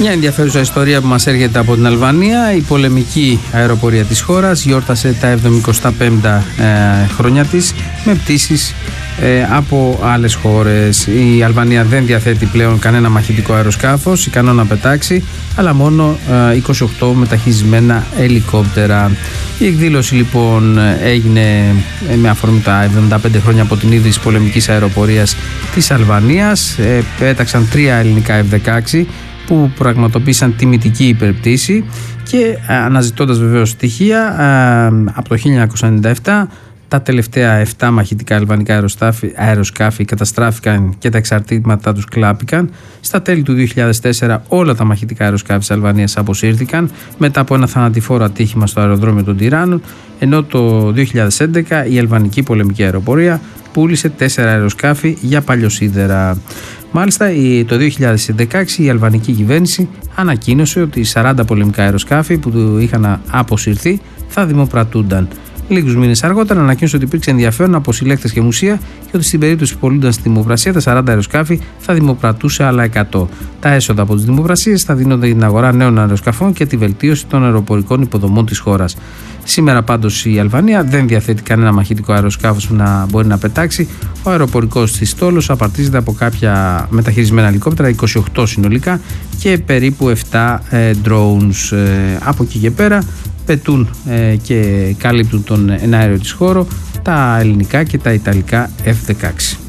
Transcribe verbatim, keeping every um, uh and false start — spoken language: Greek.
Μια ενδιαφέρουσα ιστορία που μας έρχεται από την Αλβανία. Η πολεμική αεροπορία της χώρας γιόρτασε τα εβδομηκοστά πέμπτα ε, χρόνια της με πτήσεις ε, από άλλες χώρες. Η Αλβανία δεν διαθέτει πλέον κανένα μαχητικό αεροσκάφος ικανό να πετάξει, αλλά μόνο ε, είκοσι οκτώ μεταχειρισμένα ελικόπτερα. Η εκδήλωση λοιπόν έγινε με αφορμή τα εβδομήντα πέντε χρόνια από την ίδρυση πολεμικής αεροπορίας της Αλβανίας. Ε, πέταξαν τρία ελληνικά εφ δεκαέξι που πραγματοποίησαν τιμητική υπερπτήση και αναζητώντας βεβαίως στοιχεία από το χίλια εννιακόσια ενενήντα επτά τα τελευταία επτά μαχητικά αλβανικά αεροσκάφη καταστράφηκαν και τα εξαρτήματα τους κλάπηκαν. Στα τέλη του δύο χιλιάδες τέσσερα όλα τα μαχητικά αεροσκάφη της Αλβανίας αποσύρθηκαν μετά από ένα θανατηφόρο ατύχημα στο αεροδρόμιο των Τυράννων, ενώ το δύο χιλιάδες έντεκα η αλβανική πολεμική αεροπορία πούλησε τέσσερα αεροσκάφη για παλιοσίδερα. Μάλιστα, το δύο χιλιάδες δεκαέξι η αλβανική κυβέρνηση ανακοίνωσε ότι οι σαράντα πολεμικά αεροσκάφη που του είχαν αποσυρθεί θα δημοπρατούνταν. Λίγους μήνες αργότερα ανακοίνωσε ότι υπήρξε ενδιαφέρον από συλλέκτες και μουσεία και ότι στην περίπτωση που πωλούνταν στη δημοπρασία τα σαράντα αεροσκάφη θα δημοπρατούσε άλλα εκατό. Τα έσοδα από τις δημοπρασίες θα δίνονται για την αγορά νέων αεροσκαφών και τη βελτίωση των αεροπορικών υποδομών της χώρας. Σήμερα πάντως η Αλβανία δεν διαθέτει κανένα μαχητικό αεροσκάφος που να μπορεί να πετάξει. Ο αεροπορικός της στόλος απαρτίζεται από κάποια μεταχειρισμένα ελικόπτερα, είκοσι οκτώ συνολικά, και περίπου επτά ε, drones. Ε, από εκεί και πέρα πετούν ε, και καλύπτουν τον εναέριο της χώρο τα ελληνικά και τα ιταλικά εφ δεκαέξι.